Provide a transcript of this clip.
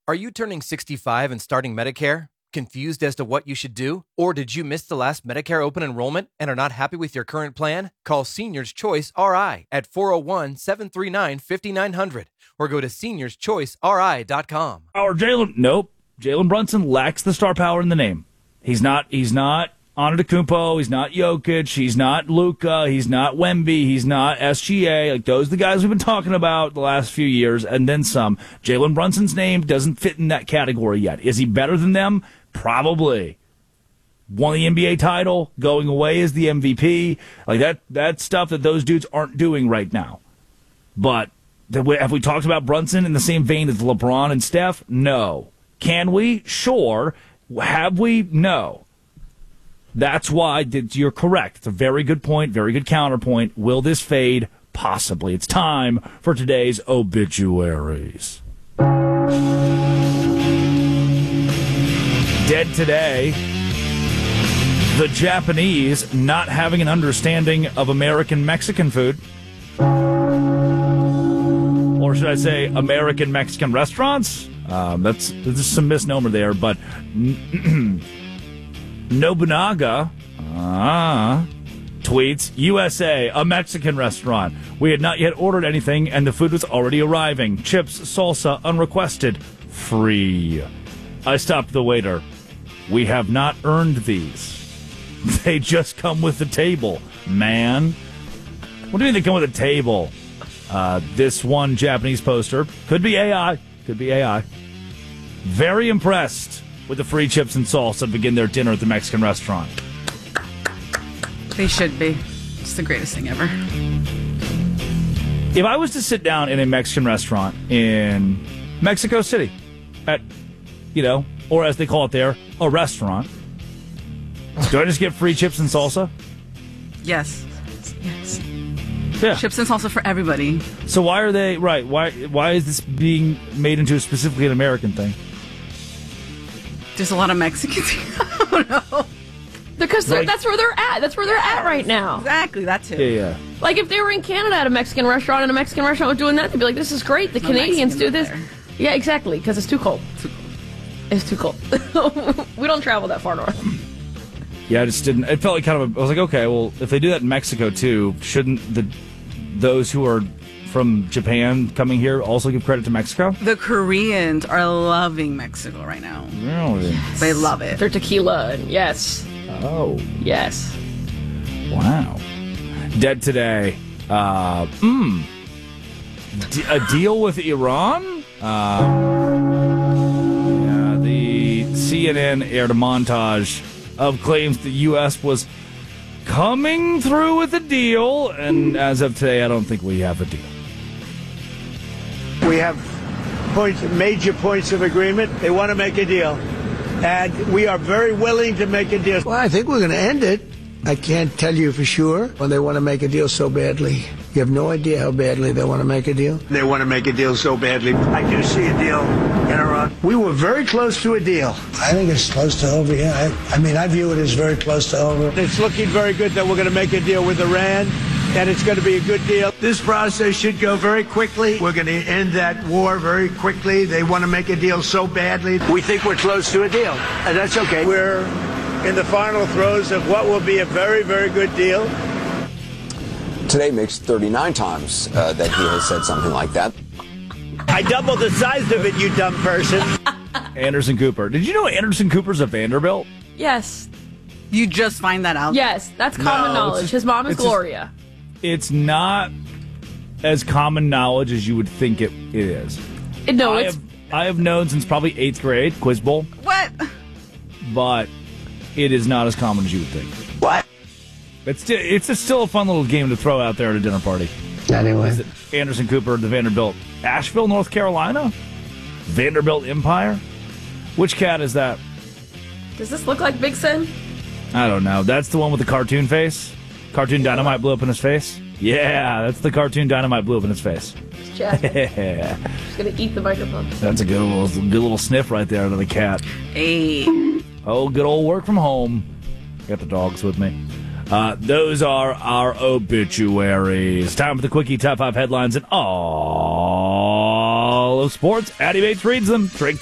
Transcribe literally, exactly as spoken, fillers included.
Are you turning sixty-five and starting Medicare? Confused as to what you should do? Or did you miss the last Medicare open enrollment and are not happy with your current plan? Call Seniors Choice R I at four oh one, seven three nine, five nine zero zero or go to seniors choice r i dot com. Or Jalen, nope. Jalen Brunson lacks the star power in the name. He's not, he's not Antetokounmpo, he's not Jokic, he's not Luka, he's not Wemby, he's not S G A. Like, those are the guys we've been talking about the last few years, and then some. Jalen Brunson's name doesn't fit in that category yet. Is he better than them? Probably. Won the N B A title, going away as the M V P. Like, that that's stuff that those dudes aren't doing right now. But have we talked about Brunson in the same vein as LeBron and Steph? No. Can we? Sure. Have we? No. That's why you're correct. It's a very good point, very good counterpoint. Will this fade? Possibly. It's time for today's obituaries. Dead today, the Japanese not having an understanding of American Mexican food. Or should I say American Mexican restaurants? Um, that's, there's some misnomer there, but Nobunaga uh, tweets, U S A, a Mexican restaurant. We had not yet ordered anything, and the food was already arriving. Chips, salsa, unrequested, free. I stopped the waiter. We have not earned these. They just come with the table, man. What do you mean they come with a table? Uh, this one Japanese poster, could be A I, could be A I. Very impressed with the free chips and salsa to begin their dinner at the Mexican restaurant. They should be. It's the greatest thing ever. If I was to sit down in a Mexican restaurant in Mexico City, at, you know, or as they call it there, a restaurant, do I just get free chips and salsa? Yes. Yes. Yeah. Chips and salsa for everybody. So why are they, right, why why is this being made into specifically an American thing? There's a lot of Mexicans here. I don't know. Because Like- that's where they're at. That's where they're at right now. Exactly, that too. Yeah, yeah. Like, if they were in Canada at a Mexican restaurant and a Mexican restaurant was doing that, they'd be like, this is great. The No Canadians do Mexican this. out Yeah, exactly, because it's too cold. Too cold. It's too cold. We don't travel that far north. Yeah, I just didn't, it felt like kind of, a, I was like, okay, well, if they do that in Mexico too, shouldn't the those who are from Japan coming here also give credit to Mexico? The Koreans are loving Mexico right now. Really? They love it. Their tequila, and yes. Oh. Yes. Wow. Dead today. Uh, mm. D- a deal with Iran? Uh, yeah, the C N N aired a montage of claims the U S was coming through with a deal, and as of today, I don't think we have a deal. We have points, major points of agreement. They want to make a deal. And we are very willing to make a deal. Well, I think we're going to end it. I can't tell you for sure when they want to make a deal so badly. You have no idea how badly they want to make a deal. They want to make a deal so badly. I do see a deal in Iran. We were very close to a deal. I think it's close to over, yeah. I, I mean, I view it as very close to over. It's looking very good that we're going to make a deal with Iran, and it's going to be a good deal. This process should go very quickly. We're going to end that war very quickly. They want to make a deal so badly. We think we're close to a deal, and that's okay. We're in the final throes of what will be a very, very good deal. Today makes thirty-nine times uh, that he has said something like that. I doubled the size of it, you dumb person. Anderson Cooper. Did you know Anderson Cooper's a Vanderbilt? Yes. You just find that out? Yes, that's common No, knowledge. it's just- His mom is it's just- Gloria. It's not as common knowledge as you would think it, it is. No, I it's... have, I have known since probably eighth grade, Quiz Bowl, What? but it is not as common as you would think. What? It's still, it's a, still a fun little game to throw out there at a dinner party. Anyway. Is it Anderson Cooper, the Vanderbilt, Asheville, North Carolina? Vanderbilt Empire? Which cat is that? Does this look like Big Sin? I don't know. That's the one with the cartoon face? Cartoon Dynamite blew up in his face? Yeah, that's the cartoon Dynamite blew up in his face. It's Jasmine. Yeah. She's going to eat the microphone. That's a good little, good little sniff right there to the cat. Hey. Oh, good old work from home. Got the dogs with me. Uh, those are our obituaries. Time for the quickie top five headlines in all of sports. Addy Bates reads them. Drink